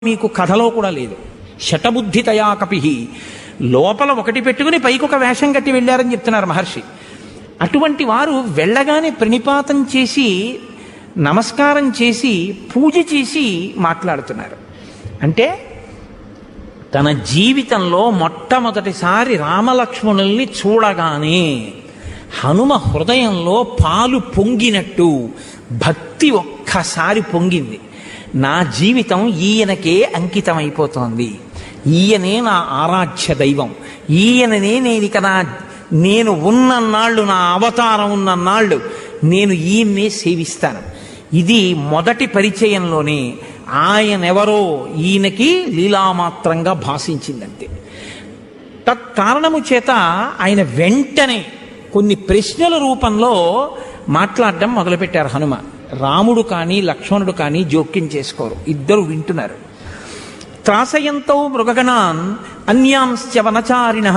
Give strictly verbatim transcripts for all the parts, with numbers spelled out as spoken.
మీకు కథలో కూడా లేదు. శటబుద్ధితయా కపిహి, లోపల ఒకటి పెట్టుకుని పైకి ఒక వేషం కట్టి వెళ్ళారని చెప్తున్నారు మహర్షి. అటువంటి వారు వెళ్ళగానే ప్రణిపాతం చేసి నమస్కారం చేసి పూజ చేసి మాట్లాడుతున్నారు. అంటే తన జీవితంలో మొట్టమొదటిసారి రామలక్ష్మణుల్ని చూడగానే హనుమ హృదయంలో పాలు పొంగినట్టు భక్తి ఒక్కసారి పొంగింది. నా జీవితం ఈయనకే అంకితమైపోతోంది, ఈయనే నా ఆరాధ్య దైవం, ఈయననే నేను ఇక నా నేను ఉన్నన్నాళ్ళు, నా అవతారం ఉన్నన్నాళ్ళు నేను ఈయన్నే సేవిస్తాను. ఇది మొదటి పరిచయంలోనే ఆయనెవరో ఈయనకి లీలామాత్రంగా భాషించిందంతే. తత్కారణము చేత ఆయన వెంటనే కొన్ని ప్రశ్నల రూపంలో మాట్లాడడం మొదలుపెట్టారు హనుమ. రాముడు కానీ లక్ష్మణుడు కానీ జోక్యం చేసుకోరు, ఇద్దరు వింటున్నారు. త్రాసయంతో మృగగణాన్ అన్యాంశ్చ వనచారిణః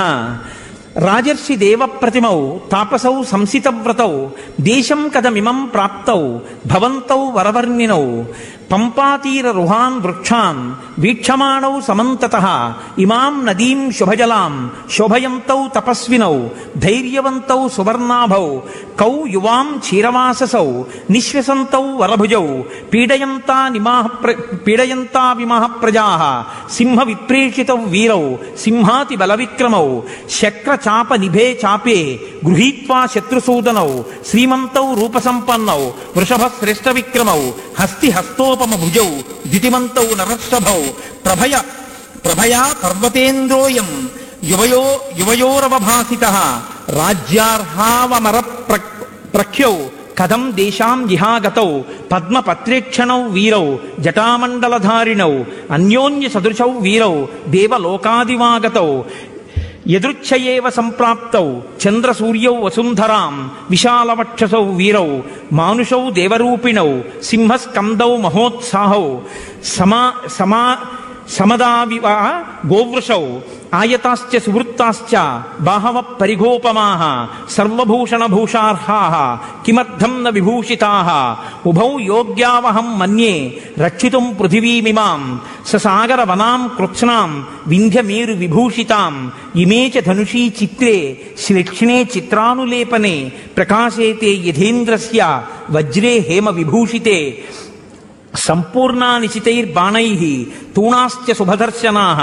రాజర్షి దేవ ప్రతిమౌ తాపసౌ సంసితవ్రతౌ దేశం కథమిమం ప్రాప్తౌ భవంతౌ వరవర్ణినౌ పంపాతీర రుహాన్ వృక్షాన్ వీక్షమాణౌ సమంతతః ఇమాం నదీం శుభజలాం శోభయంతౌ తపస్వినౌ ధైర్యవంతౌ సువర్ణాభౌ కౌ యువాం క్షీరవాససౌ నిశ్వసంతౌ వరభుజౌ పీడయంతా నిమాహ పీడయంతా విమహ ప్రజాః సింహ విప్రేషితౌ వీరౌ సింహాతి బలవిక్రమౌ శక్ర చాప నిభే చాపే గృహీత్వా శత్రుసూదనౌ శ్రీమంతౌ రూపసంపన్నౌ వృషభ శ్రేష్ఠ విక్రమౌ హస్తి హస్తోపమ భుజౌ దితిమంతౌ నరస్తభౌ ప్రభయ ప్రభయా పర్వతేంద్రోయం యువయో యువయోరవభాసితః రాజ్యార్హావమర ప్రఖ్యౌ కథం దేశాం జిహాగతౌ పద్మపత్రేక్షణౌ వీరౌ జటామండలధారిణౌ అన్యోన్య సదృశౌ వీరౌ దేవలోకాదివాగతౌ యదృచ్ఛయేవ సంప్రాప్తౌ చంద్రసూర్యౌ వసుంధరాం విశాలవక్షసౌ వీరౌ మానుషౌ దేవరూపిణౌ సింహస్కందౌ మహోత్సాహౌ సమా సమా సమదావివ గోవృషౌ ఆయతాశ్చ సువృత్తాశ్చ బాహవ పరిగోపమాః సర్వభూషణభూషార్హాః కిమర్థం న విభూషితాః ఉభౌ యోగ్యావహం మన్యే రక్షితుం పృథివీమిమాం ససాగర వనాం కృత్స్నాం వింధ్యమేరు విభూషితాం ఇమే చ ధనుషీ చిత్రే శ్లేక్ష్ణే చిత్రానులేపనే ప్రకాశేతే యథేంద్రస్య వజ్రే హేమ విభూషితే సంపూర్ణానిశితైర్బాణైః తూణాశ్చ శుభదర్శనాః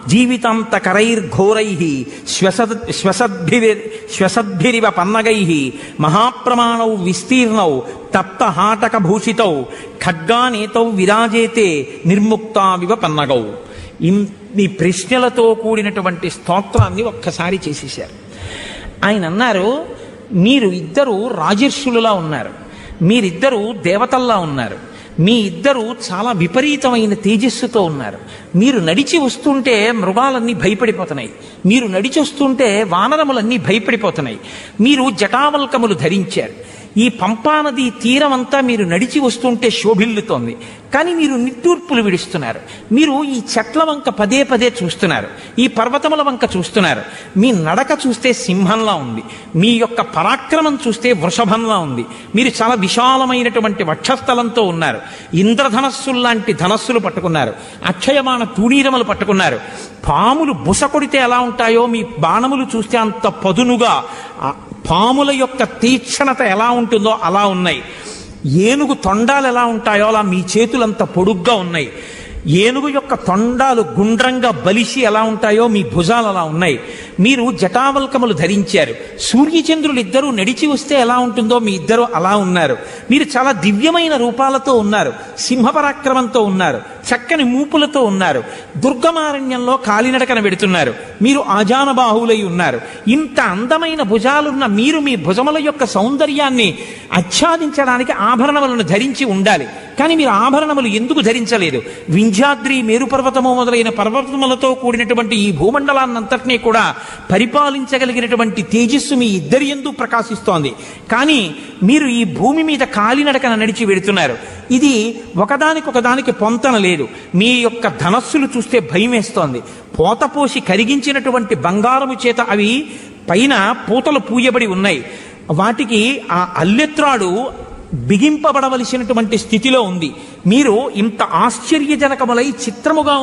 జీవితాంతకరైర్ఘోరైః శ్వసద్ శ్వసద్భిరి శ్వసద్భిరివ పన్నగైః మహాప్రమాణౌ విస్తీర్ణౌ తప్తహాటకభూషితౌ ఖడ్గానేతౌ విరాజేతే నిర్ముక్తావివ పన్నగౌ. ఇన్ని ప్రశ్నలతో కూడినటువంటి స్తోత్రాన్ని ఒక్కసారి చేసేశారు. ఆయన అన్నారు, మీరు ఇద్దరు రాజర్షులులా ఉన్నారు, మీరిద్దరూ దేవతల్లా ఉన్నారు, మీ ఇద్దరు చాలా విపరీతమైన తేజస్సుతో ఉన్నారు. మీరు నడిచి వస్తుంటే మృగాలన్నీ భయపడిపోతున్నాయి, మీరు నడిచి వస్తుంటే వానరములన్నీ భయపడిపోతున్నాయి. మీరు జటావల్కములు ధరించారు, ఈ పంపానది తీరం అంతా మీరు నడిచి వస్తుంటే శోభిల్లుతోంది, కానీ మీరు నిట్టూర్పులు విడుస్తున్నారు. మీరు ఈ చెట్ల వంక పదే పదే చూస్తున్నారు, ఈ పర్వతముల వంక చూస్తున్నారు. మీ నడక చూస్తే సింహంలా ఉంది, మీ యొక్క పరాక్రమం చూస్తే వృషభంలా ఉంది. మీరు చాలా విశాలమైనటువంటి వక్షస్థలంతో ఉన్నారు, ఇంద్రధనస్సుల్లాంటి ధనస్సులు పట్టుకున్నారు, అక్షయమాన తూణీరములు పట్టుకున్నారు. పాములు బుస కొడితే ఎలా ఉంటాయో మీ బాణములు చూస్తే అంత పదునుగా, పాముల యొక్క తీక్షణత ఎలా ఉంటుందో అలా ఉన్నాయి. ఏనుగు తొండాలు ఎలా ఉంటాయో అలా మీ చేతులంత పొడుగ్గా ఉన్నాయి. ఏనుగు యొక్క తొండాలు గుండ్రంగా బలిసి ఎలా ఉంటాయో మీ భుజాలు అలా ఉన్నాయి. మీరు జటావల్కములు ధరించారు. సూర్యచంద్రులు ఇద్దరూ నడిచి వస్తే ఎలా ఉంటుందో మీ ఇద్దరు అలా ఉన్నారు. మీరు చాలా దివ్యమైన రూపాలతో ఉన్నారు, సింహపరాక్రమంతో ఉన్నారు, చక్కని మూపులతో ఉన్నారు, దుర్గమారణ్యంలో కాలినడకన వెడుతున్నారు. మీరు ఆజానబాహులై ఉన్నారు. ఇంత అందమైన భుజాలున్న మీరు మీ భుజముల యొక్క సౌందర్యాన్ని ఆచ్ఛాదించడానికి ఆభరణములను ధరించి ఉండాలి, కానీ మీరు ఆభరణములు ఎందుకు ధరించలేదు? వింధ్యాద్రి మేరుపర్వతము మొదలైన పర్వతములతో కూడినటువంటి ఈ భూమండలాన్నంతటినీ కూడా పరిపాలించగలిగినటువంటి తేజస్సు మీ ఇద్దరి యందు ప్రకాశిస్తోంది, కానీ మీరు ఈ భూమి మీద కాలినడకన నడిచి వెడుతున్నారు. ఇది ఒకదానికొకదానికి పొంతన లేదు. మీ యొక్క ధనస్సులు చూస్తే భయం వేస్తోంది. పోతపోసి కరిగించినటువంటి బంగారము చేత అవి పైన పూతలు పూయబడి ఉన్నాయి. వాటికి ఆ అల్లెత్రాడు బిగింపబడవలసినటువంటి స్థితిలో ఉంది. మీరు ఇంత ఆశ్చర్యజనకములై చిత్రముగా